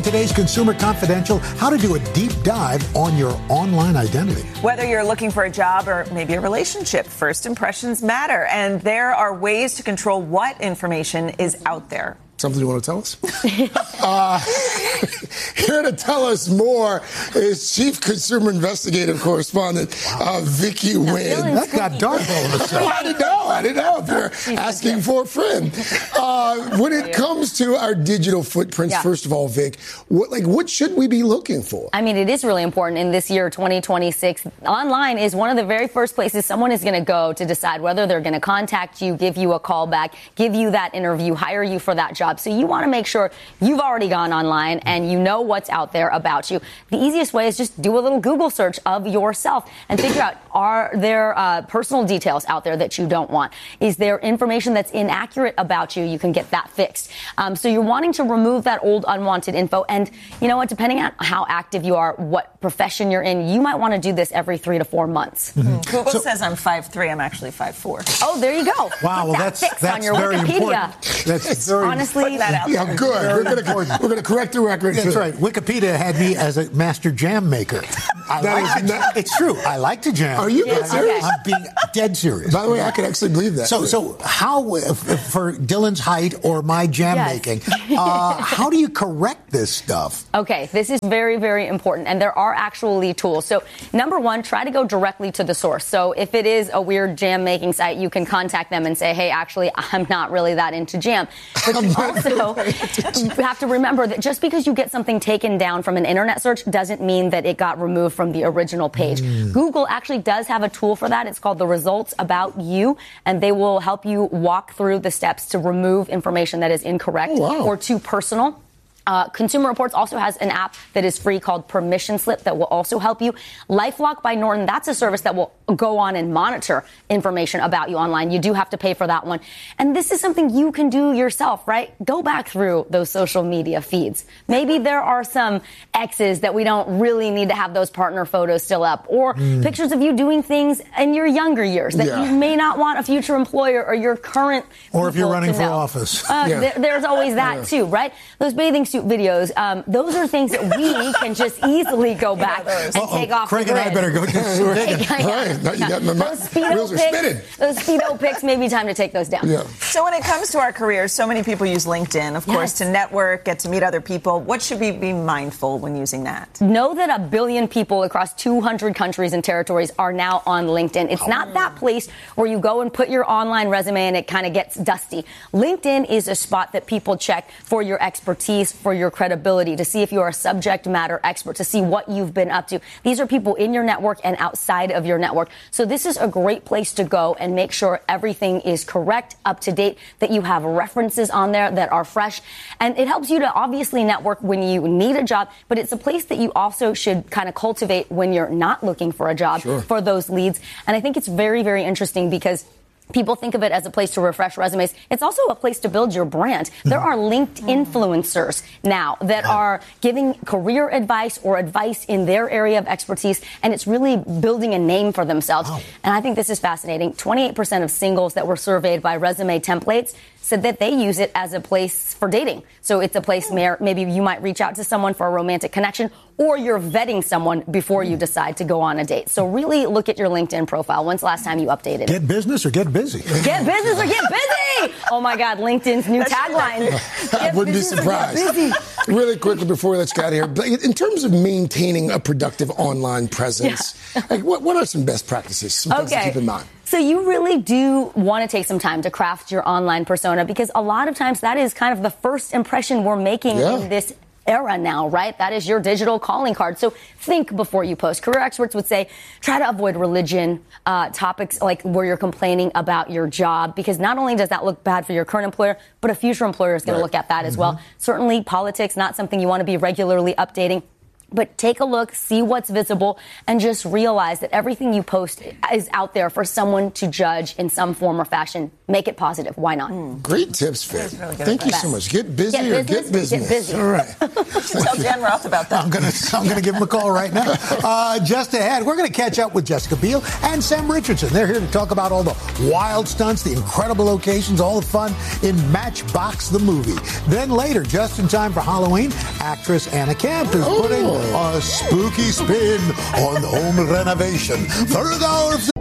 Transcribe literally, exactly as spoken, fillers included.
Today's Consumer Confidential, how to do a deep dive on your online identity. Whether you're looking for a job or maybe a relationship, first impressions matter. And there are ways to control what information is out there. Something you want to tell us? uh, here to tell us more is Chief Consumer Investigative Correspondent wow. uh, Vicky Nguyen. That got dark all of a sudden. I didn't know. I didn't know if you're asking for a friend. Uh, when it comes to our digital footprints, yeah. first of all, Vic, what, like, what should we be looking for? I mean, it is really important in this year, twenty twenty-six. Online is one of the very first places someone is going to go to decide whether they're going to contact you, give you a call back, give you that interview, hire you for that job. So you want to make sure you've already gone online and you know what's out there about you. The easiest way is just do a little Google search of yourself and figure out, are there uh, personal details out there that you don't want? Is there information that's inaccurate about you? You can get that fixed. Um, so you're wanting to remove that old unwanted info. And you know what? Depending on how active you are, what profession you're in, you might want to do this every three to four months. Mm-hmm. Google so, says I'm five three. I'm actually five four. Oh, there you go. Wow. Well, that that's, that's on your very Wikipedia. important. That's very honestly. That out yeah, there. good. We're going to we're going to correct the record. That's right. Wikipedia had me as a master jam maker. I that like is to, not, it's true. I like to jam. Are you yeah, serious? I'm being dead serious. By the way, I can actually believe that. So, so how if, for Dylan's height or my jam yes. making? Uh, how do you correct this stuff? Okay, this is very, very important, and there are actually tools. So, number one, try to go directly to the source. So, if it is a weird jam making site, you can contact them and say, "Hey, actually, I'm not really that into jam." But you also you have to remember that just because you get something taken down from an internet search doesn't mean that it got removed from the original page. Mm. Google actually does have a tool for that. It's called the Results About You, and they will help you walk through the steps to remove information that is incorrect oh, wow. or too personal. Uh, Consumer Reports also has an app that is free called Permission Slip that will also help you. LifeLock by Norton, that's a service that will go on and monitor information about you online. You do have to pay for that one. And this is something you can do yourself, right? Go back through those social media feeds. Maybe there are some exes that we don't really need to have those partner photos still up, or mm. pictures of you doing things in your younger years that yeah. you may not want a future employer or your current or if you're running for know. office. Uh, yeah. th- there's always that yeah. too, right? Those bathing suit videos, um, those are things that we can just easily go back and Uh-oh. take off Craig the and I better go do some digging. yeah, yeah. Right. Now you got my, those speedo wheels are pics, spinning. Those speedo pics, maybe time to take those down. Yeah. So when it comes to our careers, so many people use LinkedIn, of course, yes. to network, get to meet other people. What should we be mindful when using that? Know that a billion people across two hundred countries and territories are now on LinkedIn. It's oh. not that place where you go and put your online resume and it kind of gets dusty. LinkedIn is a spot that people check for your expertise, for your credibility, to see if you're a subject matter expert, to see what you've been up to. These are people in your network and outside of your network. So this is a great place to go and make sure everything is correct, up to date, that you have references on there that are fresh. And it helps you to obviously network when you need a job, but it's a place that you also should kind of cultivate when you're not looking for a job sure. for those leads. And I think it's very, very interesting because people think of it as a place to refresh resumes. It's also a place to build your brand. There are linked influencers now that are giving career advice or advice in their area of expertise, and it's really building a name for themselves. Wow. And I think this is fascinating. twenty-eight percent of singles that were surveyed by Resume Templates said that they use it as a place for dating. So it's a place where maybe you might reach out to someone for a romantic connection, or you're vetting someone before you decide to go on a date. So really look at your LinkedIn profile. When's the last time you updated it? Get business or get busy. Get business or get busy! Oh, my God, LinkedIn's new tagline. I wouldn't be surprised. Really quickly before we let you get out of here, in terms of maintaining a productive online presence, yeah. like what, what are some best practices, some things okay. to keep in mind? So you really do want to take some time to craft your online persona, because a lot of times that is kind of the first impression we're making yeah. in this era now, right? That is your digital calling card. So think before you post. Career experts would say try to avoid religion, uh, topics like where you're complaining about your job, because not only does that look bad for your current employer, but a future employer is going right. to look at that mm-hmm. as well. Certainly politics, not something you want to be regularly updating. But take a look, see what's visible, and just realize that everything you post is out there for someone to judge in some form or fashion. Make it positive. Why not? Mm. Great tips, Vic. Really Thank you so much. Get busy get or business, get business. Get busy. All right. Tell Jen Roth about that. I'm going to I'm gonna give him a call right now. Uh, just ahead, we're going to catch up with Jessica Biel and Sam Richardson. They're here to talk about all the wild stunts, the incredible locations, all the fun in Matchbox the movie. Then later, just in time for Halloween, actress Anna Camp is putting a spooky spin on home renovation. Third hour of